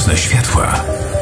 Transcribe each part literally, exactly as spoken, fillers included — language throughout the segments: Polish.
Mocne światła.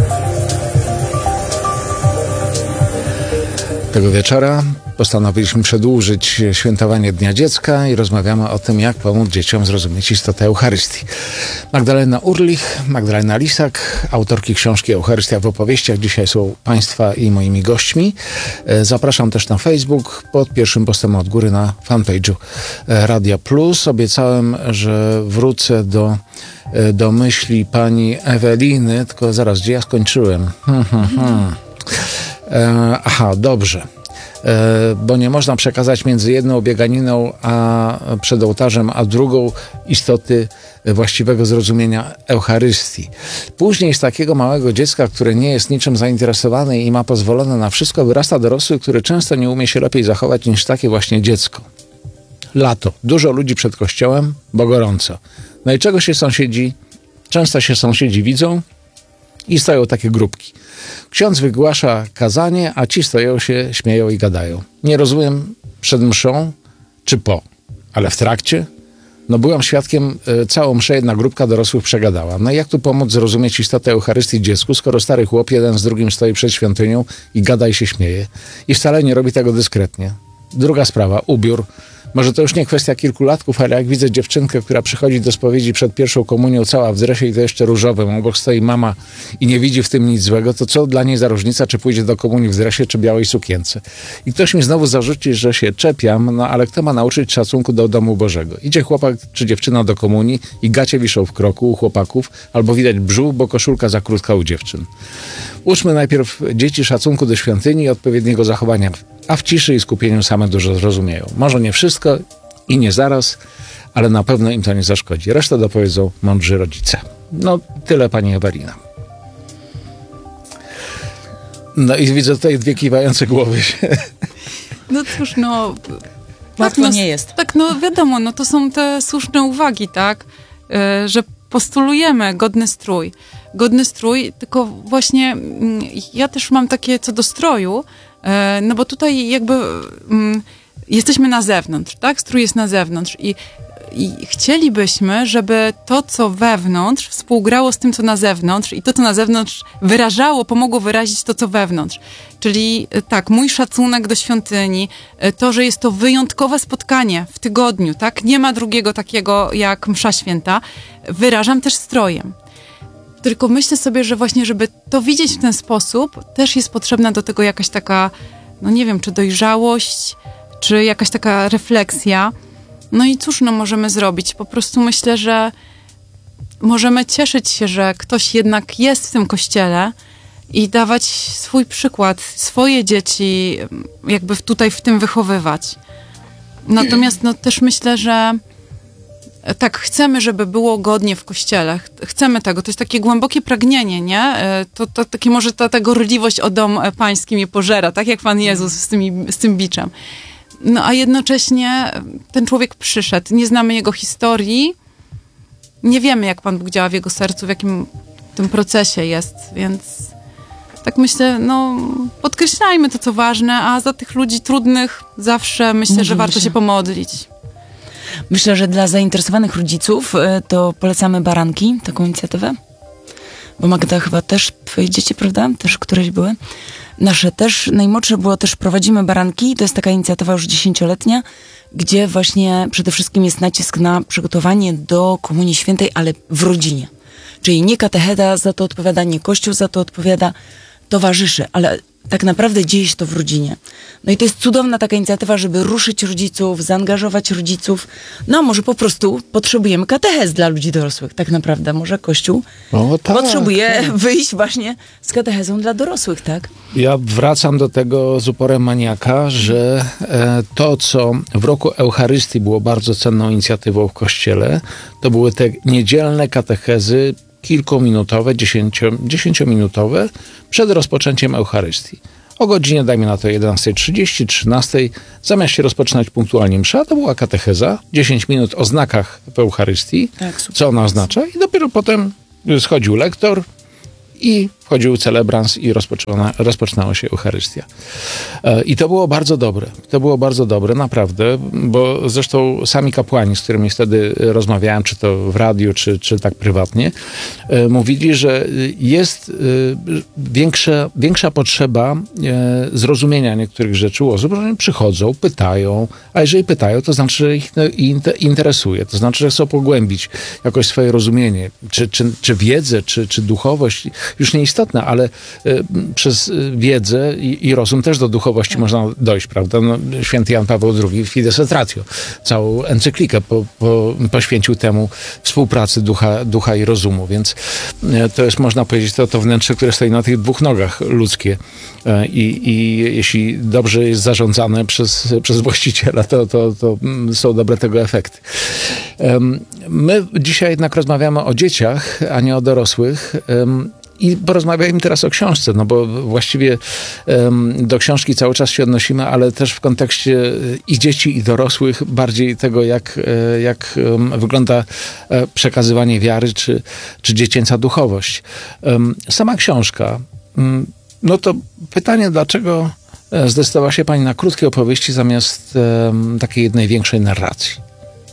Tego wieczora postanowiliśmy przedłużyć świętowanie Dnia Dziecka i rozmawiamy o tym, jak pomóc dzieciom zrozumieć istotę Eucharystii. Magdalena Urlich, Magdalena Lisak, autorki książki Eucharystia w opowieściach, dzisiaj są Państwa i moimi gośćmi. Zapraszam też na Facebook, pod pierwszym postem od góry na fanpage'u Radia Plus. Obiecałem, że wrócę do, do myśli pani Eweliny, tylko zaraz, gdzie ja skończyłem? Hmm, hmm, hmm. E, aha, dobrze. E, bo nie można przekazać między jedną bieganiną a przed ołtarzem, a drugą istoty właściwego zrozumienia Eucharystii. Później z takiego małego dziecka, które nie jest niczym zainteresowane i ma pozwolone na wszystko, wyrasta dorosły, który często nie umie się lepiej zachować niż takie właśnie dziecko. Lato. Dużo ludzi przed kościołem, bo gorąco. No i czego się sąsiedzi? Często się sąsiedzi widzą i stoją takie grupki. Ksiądz wygłasza kazanie, a ci stoją się, śmieją i gadają. Nie rozumiem, przed mszą czy po, ale w trakcie? No byłam świadkiem, y, całą mszę jedna grupka dorosłych przegadała. No i jak tu pomóc zrozumieć istotę Eucharystii dziecku, skoro stary chłop jeden z drugim stoi przed świątynią i gada i się śmieje. I wcale nie robi tego dyskretnie. Druga sprawa, ubiór. Może to już nie kwestia kilkulatków, ale jak widzę dziewczynkę, która przychodzi do spowiedzi przed pierwszą komunią cała w dresie i to jeszcze różowym, obok stoi mama i nie widzi w tym nic złego, to co dla niej za różnica, czy pójdzie do komunii w dresie, czy białej sukience? I ktoś mi znowu zarzuci, że się czepiam, no ale kto ma nauczyć szacunku do domu Bożego? Idzie chłopak czy dziewczyna do komunii i gacie wiszą w kroku u chłopaków, albo widać brzuch, bo koszulka za krótka u dziewczyn. Uczmy najpierw dzieci szacunku do świątyni i odpowiedniego zachowania, a w ciszy i skupieniu same dużo zrozumieją. Może nie wszystko i nie zaraz, ale na pewno im to nie zaszkodzi. Resztę dopowiedzą mądrzy rodzice. No, tyle pani Ewelina. No i widzę tutaj dwie kiwające głowy się. No cóż, no... Łatwo tak, no, nie jest. Tak, no wiadomo, no to są te słuszne uwagi, tak? Yy, że postulujemy godny strój. Godny strój, tylko właśnie yy, ja też mam takie co do stroju, yy, no bo tutaj jakby... Yy, jesteśmy na zewnątrz, tak? Strój jest na zewnątrz i, i chcielibyśmy, żeby to, co wewnątrz współgrało z tym, co na zewnątrz i to, co na zewnątrz wyrażało, pomogło wyrazić to, co wewnątrz. Czyli tak, mój szacunek do świątyni, to, że jest to wyjątkowe spotkanie w tygodniu, tak? Nie ma drugiego takiego jak msza święta. Wyrażam też strojem. Tylko myślę sobie, że właśnie, żeby to widzieć w ten sposób, też jest potrzebna do tego jakaś taka, no nie wiem, czy dojrzałość, czy jakaś taka refleksja. No i cóż, no możemy zrobić? Po prostu myślę, że możemy cieszyć się, że ktoś jednak jest w tym kościele i dawać swój przykład, swoje dzieci jakby tutaj w tym wychowywać. Natomiast no też myślę, że tak, chcemy, żeby było godnie w kościele. Chcemy tego. To jest takie głębokie pragnienie, nie? To, to takie może ta, ta gorliwość o dom pański mnie pożera, tak jak Pan Jezus z, tymi, z tym biczem. No a jednocześnie ten człowiek przyszedł. Nie znamy jego historii. Nie wiemy, jak Pan Bóg działa w jego sercu, w jakim tym procesie jest, więc tak myślę, no podkreślajmy to, co ważne, a za tych ludzi trudnych zawsze myślę, Mówimy że warto się. się pomodlić. Myślę, że dla zainteresowanych rodziców to polecamy Baranki, taką inicjatywę. Bo Magda chyba też, twoje dzieci, prawda? Też któreś były. Nasze też, najmłodsze było też Prowadzimy Baranki. To jest taka inicjatywa już dziesięcioletnia, gdzie właśnie przede wszystkim jest nacisk na przygotowanie do Komunii Świętej, ale w rodzinie. Czyli nie katecheta za to odpowiada, nie Kościół za to odpowiada, towarzysze, ale tak naprawdę dzieje się to w rodzinie. No i to jest cudowna taka inicjatywa, żeby ruszyć rodziców, zaangażować rodziców. No może po prostu potrzebujemy katechez dla ludzi dorosłych. Tak naprawdę może Kościół o, tak, potrzebuje tak. wyjść właśnie z katechezą dla dorosłych, tak? Ja wracam do tego z uporem maniaka, że e, to, co w roku Eucharystii było bardzo cenną inicjatywą w Kościele, to były te niedzielne katechezy kilkuminutowe, dziesięcio, dziesięciominutowe przed rozpoczęciem Eucharystii. O godzinie, dajmy na to jedenasta trzydzieści, trzynaста, zamiast się rozpoczynać punktualnie msza, to była katecheza, dziesięć minut o znakach w Eucharystii, tak, co ona oznacza i dopiero potem schodził lektor i wchodził celebrans i rozpoczęła, rozpoczynała się Eucharystia. I to było bardzo dobre. To było bardzo dobre, naprawdę, bo zresztą sami kapłani, z którymi wtedy rozmawiałem, czy to w radiu, czy, czy tak prywatnie, mówili, że jest większa, większa potrzeba zrozumienia niektórych rzeczy u osób, że oni przychodzą, pytają, a jeżeli pytają, to znaczy, że ich interesuje, to znaczy, że chcą pogłębić jakoś swoje rozumienie, czy, czy, czy wiedzę, czy, czy duchowość, już nieistotne, ale y, przez wiedzę i, i rozum też do duchowości tak. można dojść, prawda? No, święty Jan Paweł drugi w Fides et Ratio całą encyklikę po, po, poświęcił temu współpracy ducha, ducha i rozumu, więc y, to jest, można powiedzieć, to, to wnętrze, które stoi na tych dwóch nogach ludzkie y, i, i jeśli dobrze jest zarządzane przez, przez właściciela, to, to, to są dobre tego efekty. My dzisiaj jednak rozmawiamy o dzieciach, a nie o dorosłych. I porozmawiajmy teraz o książce, no bo właściwie do książki cały czas się odnosimy, ale też w kontekście i dzieci, i dorosłych, bardziej tego, jak, jak wygląda przekazywanie wiary, czy, czy dziecięca duchowość. Sama książka, no to pytanie, dlaczego zdecydowała się pani na krótkie opowieści zamiast takiej jednej większej narracji?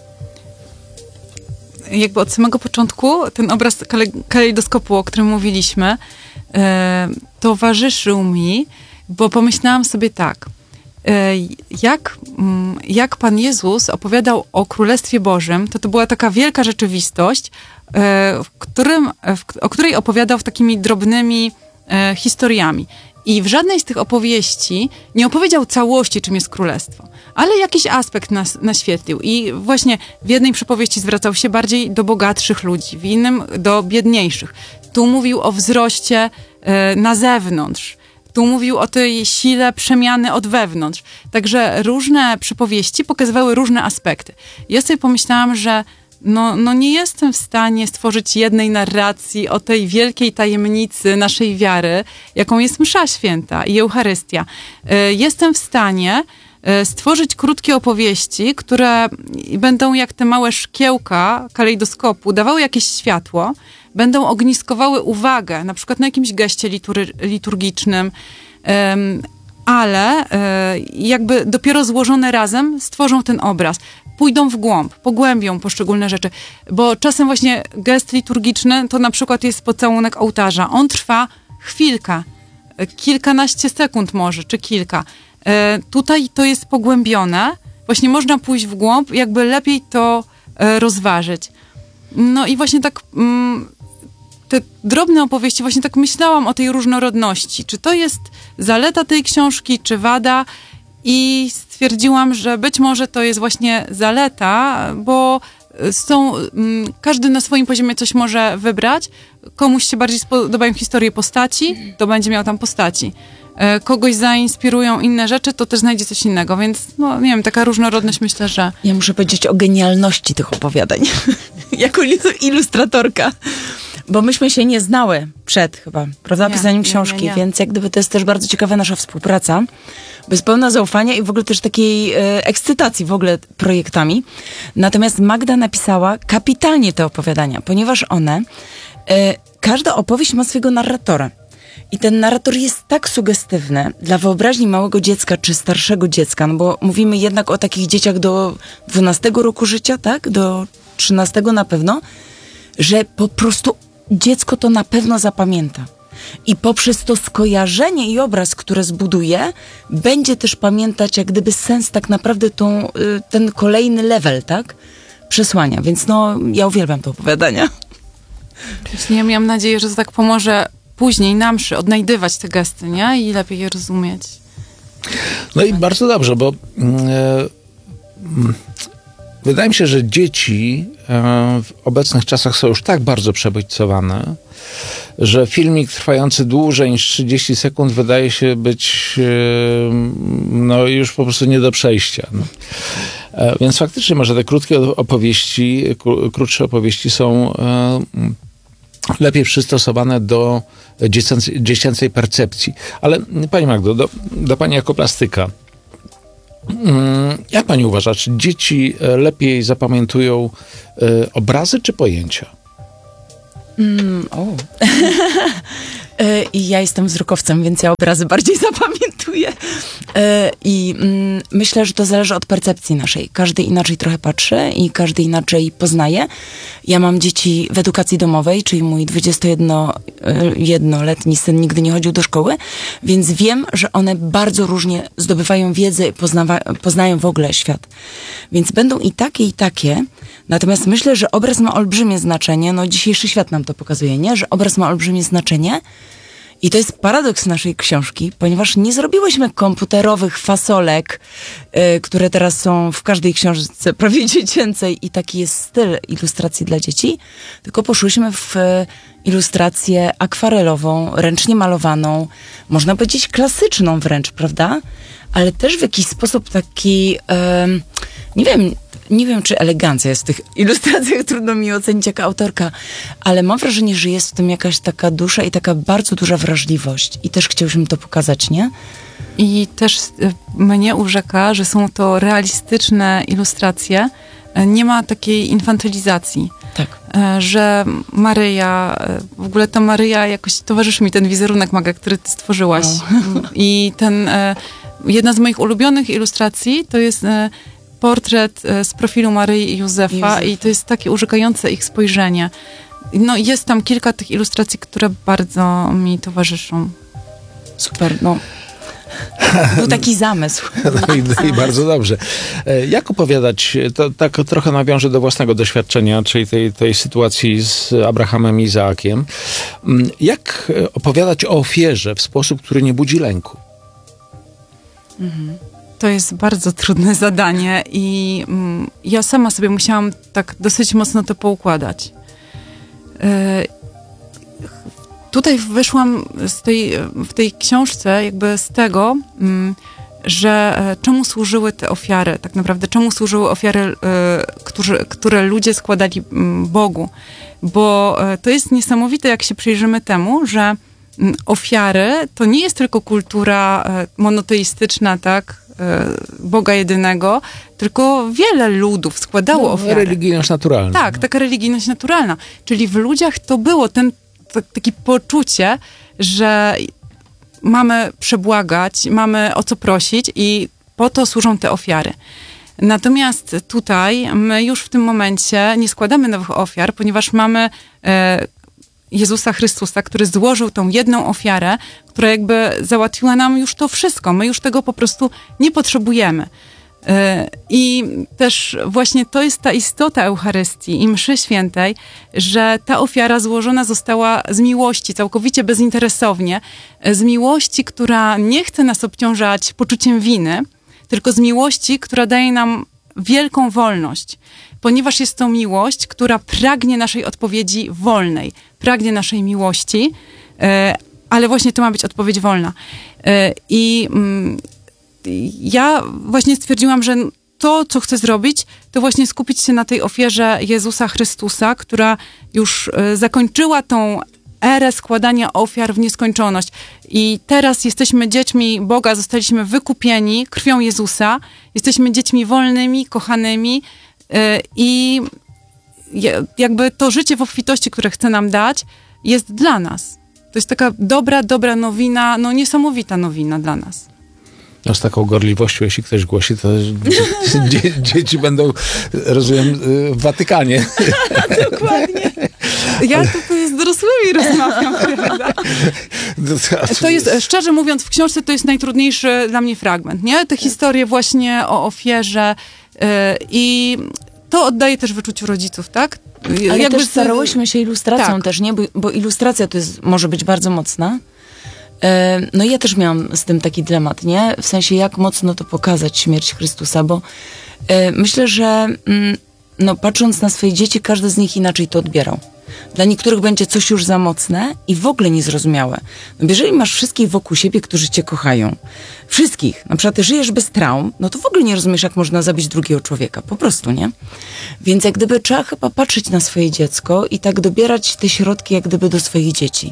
Jakby od samego początku ten obraz kalejdoskopu, o którym mówiliśmy, e, towarzyszył mi, bo pomyślałam sobie tak, e, jak, m, jak Pan Jezus opowiadał o Królestwie Bożym, to to była taka wielka rzeczywistość, e, w którym, w, o której opowiadał takimi drobnymi e, historiami. I w żadnej z tych opowieści nie opowiedział całości, czym jest królestwo, ale jakiś aspekt nas, naświetlił. I właśnie w jednej przypowieści zwracał się bardziej do bogatszych ludzi, w innym do biedniejszych. Tu mówił o wzroście e, na zewnątrz. Tu mówił o tej sile przemiany od wewnątrz. Także różne przypowieści pokazywały różne aspekty. Ja sobie pomyślałam, że No, no nie jestem w stanie stworzyć jednej narracji o tej wielkiej tajemnicy naszej wiary, jaką jest msza święta i Eucharystia. Jestem w stanie stworzyć krótkie opowieści, które będą jak te małe szkiełka kalejdoskopu, dawały jakieś światło, będą ogniskowały uwagę, na przykład na jakimś geście litur- liturgicznym, ale jakby dopiero złożone razem stworzą ten obraz. Pójdą w głąb, pogłębią poszczególne rzeczy, bo czasem właśnie gest liturgiczny to na przykład jest pocałunek ołtarza. On trwa chwilkę, kilkanaście sekund może, czy kilka. E, tutaj to jest pogłębione, właśnie można pójść w głąb, jakby lepiej to e, rozważyć. No i właśnie tak mm, te drobne opowieści, właśnie tak myślałam o tej różnorodności. Czy to jest zaleta tej książki, czy wada? I stwierdziłam, że być może to jest właśnie zaleta, bo są, każdy na swoim poziomie coś może wybrać. Komuś się bardziej spodobają historie postaci, to będzie miał tam postaci. Kogoś zainspirują inne rzeczy, to też znajdzie coś innego, więc no nie wiem, taka różnorodność myślę, że... Ja muszę powiedzieć o genialności tych opowiadań, jako ilustratorka. Bo myśmy się nie znały przed chyba, prawda, Nie, pisaniem nie, książki, nie, nie. więc jak gdyby to jest też bardzo ciekawa nasza współpraca, bez pełna zaufania i w ogóle też takiej e, ekscytacji w ogóle projektami. Natomiast Magda napisała kapitalnie te opowiadania, ponieważ one, e, każda opowieść ma swojego narratora. I ten narrator jest tak sugestywny dla wyobraźni małego dziecka czy starszego dziecka, no bo mówimy jednak o takich dzieciach do dwunastego roku życia, tak? Do trzynastego na pewno, że po prostu dziecko to na pewno zapamięta. I poprzez to skojarzenie i obraz, które zbuduje, będzie też pamiętać jak gdyby sens tak naprawdę tą, ten kolejny level, tak? Przesłania. Więc no, ja uwielbiam te opowiadania. Właśnie ja miałam nadzieję, że to tak pomoże później na mszy odnajdywać te gesty, nie? I lepiej je rozumieć. No i bardzo dobrze, bo e, wydaje mi się, że dzieci e, w obecnych czasach są już tak bardzo przebodźcowane, że filmik trwający dłużej niż trzydzieści sekund wydaje się być e, no już po prostu nie do przejścia. No. E, więc faktycznie może te krótkie opowieści, krótsze opowieści są e, lepiej przystosowane do dziecięcej, dziecięcej percepcji. Ale pani Magdo, do, do pani jako plastyka. Jak pani uważa, czy dzieci lepiej zapamiętują obrazy czy pojęcia? Mm, o. E, I ja jestem wzrokowcem, więc ja obrazy bardziej zapamiętuję. E, I mm, myślę, że to zależy od percepcji naszej. Każdy inaczej trochę patrzy i każdy inaczej poznaje. Ja mam dzieci w edukacji domowej, czyli mój dwudziestojednoletni syn nigdy nie chodził do szkoły, więc wiem, że one bardzo różnie zdobywają wiedzę i poznawa- poznają w ogóle świat. Więc będą i takie, i takie. Natomiast myślę, że obraz ma olbrzymie znaczenie. No dzisiejszy świat nam to pokazuje, nie? Że obraz ma olbrzymie znaczenie. I to jest paradoks naszej książki, ponieważ nie zrobiłyśmy komputerowych fasolek, y, które teraz są w każdej książce prawie dziecięcej i taki jest styl ilustracji dla dzieci, tylko poszłyśmy w y, ilustrację akwarelową, ręcznie malowaną, można powiedzieć klasyczną wręcz, prawda? Ale też w jakiś sposób taki, y, nie wiem, nie wiem, czy elegancja jest w tych ilustracjach, trudno mi ocenić jako autorka, ale mam wrażenie, że jest w tym jakaś taka dusza i taka bardzo duża wrażliwość. I też chciałyśmy to pokazać, nie? I też y, mnie urzeka, że są to realistyczne ilustracje. Y, Nie ma takiej infantylizacji. Tak. Y, Że Maryja, y, w ogóle ta Maryja, jakoś towarzyszy mi ten wizerunek, Maga, który ty stworzyłaś. No. I ten, y, jedna z moich ulubionych ilustracji to jest y, portret y, z profilu Maryi i Józefa, Józefa. i to jest takie urzekające ich spojrzenie. No jest tam kilka tych ilustracji, które bardzo mi towarzyszą. Super, no. Był taki zamysł. No i, i bardzo dobrze. E, Jak opowiadać, to tak trochę nawiążę do własnego doświadczenia, czyli tej, tej sytuacji z Abrahamem i Izaakiem. Mm, Jak opowiadać o ofierze w sposób, który nie budzi lęku? To jest bardzo trudne zadanie i mm, ja sama sobie musiałam tak dosyć mocno to poukładać. Y, Tutaj wyszłam z tej, w tej książce jakby z tego, mm, że e, czemu służyły te ofiary, tak naprawdę, czemu służyły ofiary, e, którzy, które ludzie składali mm, Bogu. Bo e, to jest niesamowite, jak się przyjrzymy temu, że mm, ofiary to nie jest tylko kultura e, monoteistyczna, tak, e, Boga jedynego, tylko wiele ludów składało No, ofiary. religijność naturalna. Tak, taka religijność naturalna. Czyli w ludziach to było ten t- takie poczucie, że mamy przebłagać, mamy o co prosić i po to służą te ofiary. Natomiast tutaj my już w tym momencie nie składamy nowych ofiar, ponieważ mamy e, Jezusa Chrystusa, który złożył tą jedną ofiarę, która jakby załatwiła nam już to wszystko. My już tego po prostu nie potrzebujemy. I też właśnie to jest ta istota Eucharystii i mszy świętej, że ta ofiara złożona została z miłości, całkowicie bezinteresownie, z miłości, która nie chce nas obciążać poczuciem winy, tylko z miłości, która daje nam wielką wolność, ponieważ jest to miłość, która pragnie naszej odpowiedzi wolnej, pragnie naszej miłości, ale właśnie to ma być odpowiedź wolna. I ja właśnie stwierdziłam, że to, co chcę zrobić, to właśnie skupić się na tej ofierze Jezusa Chrystusa, która już zakończyła tą erę składania ofiar w nieskończoność. I teraz jesteśmy dziećmi Boga, zostaliśmy wykupieni krwią Jezusa, jesteśmy dziećmi wolnymi, kochanymi i jakby to życie w obfitości, które chce nam dać, jest dla nas. To jest taka dobra, dobra nowina, no niesamowita nowina dla nas. No z taką gorliwością, jeśli ktoś głosi, to dzie- dzieci będą, rozumiem, w Watykanie. Dokładnie. Ja tutaj z dorosłymi rozmawiam, prawda? To jest, szczerze mówiąc, w książce to jest najtrudniejszy dla mnie fragment, nie? Te historie właśnie o ofierze yy, i to oddaje też wyczuciu rodziców, tak? Ale jakby też starałyśmy się ilustracją tak. też, nie? Bo, bo ilustracja to jest, może być bardzo mocna. No i ja też miałam z tym taki dylemat, nie? W sensie, jak mocno to pokazać, śmierć Chrystusa, bo e, myślę, że mm, no, patrząc na swoje dzieci, każdy z nich inaczej to odbierał. Dla niektórych będzie coś już za mocne i w ogóle niezrozumiałe. No, jeżeli masz wszystkich wokół siebie, którzy cię kochają, wszystkich, na przykład ty żyjesz bez traum, no to w ogóle nie rozumiesz, jak można zabić drugiego człowieka. Po prostu, nie? Więc jak gdyby trzeba chyba patrzeć na swoje dziecko i tak dobierać te środki, jak gdyby do swoich dzieci.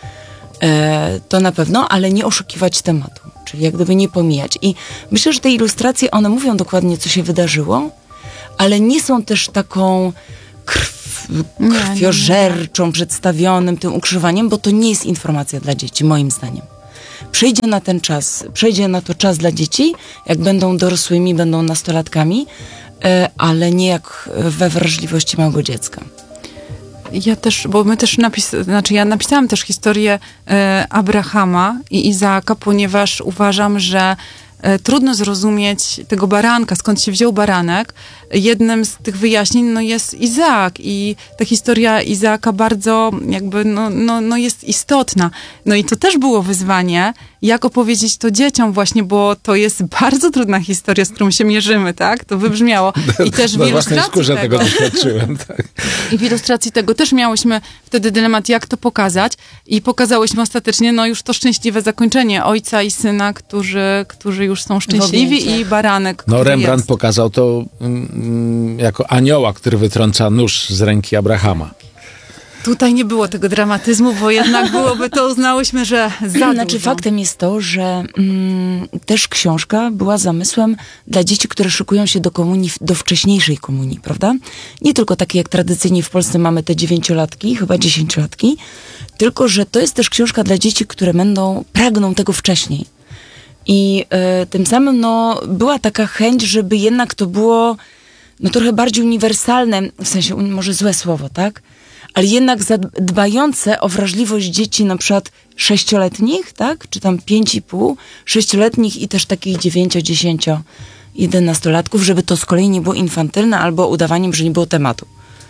To na pewno, ale nie oszukiwać tematu, czyli jak gdyby nie pomijać. I myślę, że te ilustracje, one mówią dokładnie, co się wydarzyło, ale nie są też taką krw, Nie, nie, krwiożerczą przedstawionym, tym ukrzyżowaniem, bo to nie jest informacja dla dzieci, moim zdaniem. Przyjdzie na ten czas, przejdzie na to czas dla dzieci, jak będą dorosłymi, będą nastolatkami, e, ale nie jak we wrażliwości małego dziecka. Ja też, bo my też napis, znaczy ja napisałam też historię e, Abrahama i Izaaka, ponieważ uważam, że e, trudno zrozumieć tego baranka, skąd się wziął baranek. Jednym z tych wyjaśnień no, jest Izaak i ta historia Izaaka bardzo jakby no, no, no jest istotna. No i to też było wyzwanie, jak opowiedzieć to dzieciom właśnie, bo to jest bardzo trudna historia, z którą się mierzymy, tak? To wybrzmiało. I też w Na własnej ilustracji skórze tego. tego doświadczyłem. Tak. I w ilustracji tego też miałyśmy wtedy dylemat, jak to pokazać. I pokazałyśmy ostatecznie, no już to szczęśliwe zakończenie ojca i syna, którzy, którzy już są szczęśliwi objęciach. i baranek, No który Rembrandt jest. pokazał to mm, jako anioła, który wytrąca nóż z ręki Abrahama. Tutaj nie było tego dramatyzmu, bo jednak byłoby to, uznałyśmy, że za Znaczy dużo. faktem jest to, że mm, też książka była zamysłem dla dzieci, które szykują się do komunii, do wcześniejszej komunii, prawda? Nie tylko takie jak tradycyjnie w Polsce mamy te dziewięciolatki, chyba dziesięciolatki, tylko że to jest też książka dla dzieci, które będą, pragną tego wcześniej. I e, tym samym no, była taka chęć, żeby jednak to było no, trochę bardziej uniwersalne, w sensie może złe słowo, tak? Ale jednak dbające o wrażliwość dzieci na przykład sześcioletnich, tak? Czy tam pięć i pół, sześcioletnich i też takich dziewięcio, dziesięcio, jedenastolatków, żeby to z kolei nie było infantylne albo udawaniem, że nie było tematu.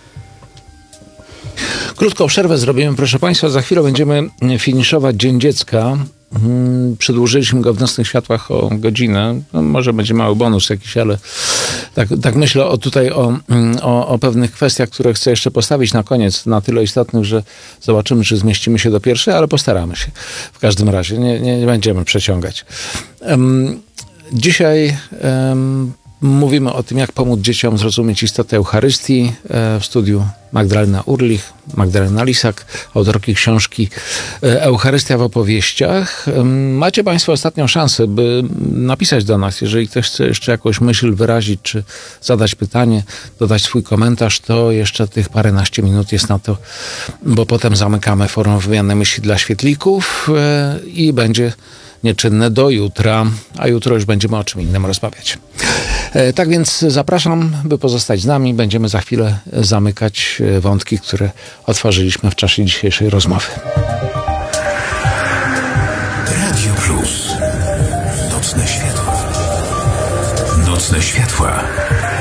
Krótką przerwę zrobimy, proszę Państwa. Za chwilę będziemy finiszować Dzień Dziecka. Hmm, Przedłużyliśmy go w Nocnych Światłach o godzinę. No, może będzie mały bonus jakiś, ale tak, tak myślę o tutaj o, o, o pewnych kwestiach, które chcę jeszcze postawić na koniec, na tyle istotnych, że zobaczymy, czy zmieścimy się do pierwszej, ale postaramy się. W każdym razie nie, nie, nie będziemy przeciągać. Um, dzisiaj um, mówimy o tym, jak pomóc dzieciom zrozumieć istotę Eucharystii. W studiu Magdalena Urlich, Magdalena Lisak, autorki książki Eucharystia w opowieściach. Macie Państwo ostatnią szansę, by napisać do nas, jeżeli ktoś chce jeszcze jakąś myśl wyrazić, czy zadać pytanie, dodać swój komentarz, to jeszcze tych paręnaście minut jest na to, bo potem zamykamy forum wymiany myśli dla świetlików i będzie nieczynne do jutra, a jutro już będziemy o czym innym rozmawiać. Tak więc zapraszam, by pozostać z nami. Będziemy za chwilę zamykać wątki, które otworzyliśmy w czasie dzisiejszej rozmowy. Radio Plus. Nocne światła. Nocne światła.